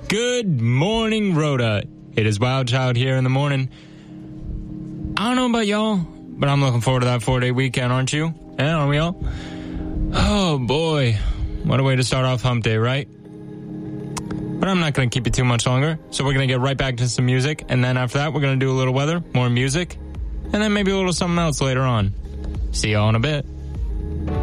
Good morning, Rhoda. It is Wild Child here in the morning. I don't know about y'all, but I'm looking forward to that 4-day weekend, aren't you? Yeah, aren't we all? Oh, boy. What a way to start off hump day, right? But I'm not going to keep you too much longer, so we're going to get right back to some music, and then after that, we're going to do a little weather, more music, and then maybe a little something else later on. See y'all in a bit.